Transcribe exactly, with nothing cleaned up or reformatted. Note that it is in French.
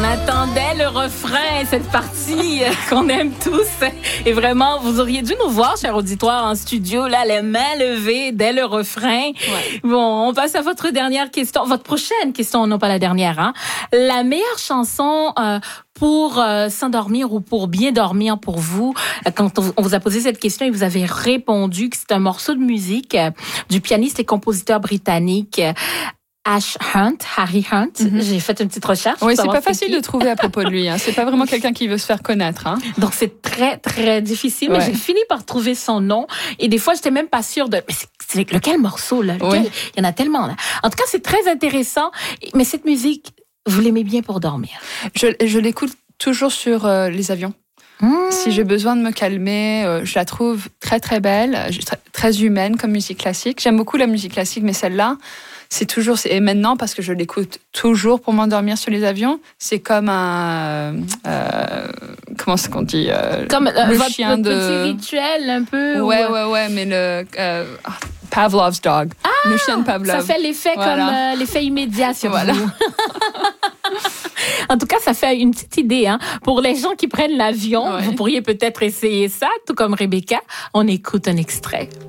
attendait le refrain, cette partie qu'on aime tous. Et vraiment, vous auriez dû nous voir, cher auditoire, en studio, là, les mains levées dès le refrain. Ouais. Bon, on passe à votre dernière question, votre prochaine question, non pas la dernière. Hein. La meilleure chanson euh, pour euh, s'endormir ou pour bien dormir pour vous, quand on vous a posé cette question et vous avez répondu que c'est un morceau de musique euh, du pianiste et compositeur britannique euh, Ash Hunt, Harry Hunt. Mm-hmm. J'ai fait une petite recherche. Oui, c'est pas facile de trouver à propos de lui. Hein. C'est pas vraiment quelqu'un qui veut se faire connaître. Hein. Donc c'est très très difficile. Ouais. Mais j'ai fini par trouver son nom. Et des fois, j'étais même pas sûre de. Mais c'est, c'est lequel morceau là lequel? Oui. Il y en a tellement. Là. En tout cas, c'est très intéressant. Mais cette musique, vous l'aimez bien pour dormir? Je, je l'écoute toujours sur euh, les avions. Mmh. Si j'ai besoin de me calmer, euh, je la trouve très très belle, très, très humaine comme musique classique. J'aime beaucoup la musique classique, mais celle-là, c'est toujours, et maintenant parce que je l'écoute toujours pour m'endormir sur les avions, c'est comme un, euh, comment est-ce qu'on dit, euh, comme euh, le votre, chien votre de, petit rituel un peu. Ouais ou... ouais ouais, mais le euh, Pavlov's dog, ah, le chien de Pavlov. Ça fait l'effet voilà. comme euh, l'effet immédiat sur voilà. vous. En tout cas, ça fait une petite idée. Hein. Pour les gens qui prennent l'avion, ouais. Vous pourriez peut-être essayer ça, tout comme Rebecca. On écoute un extrait.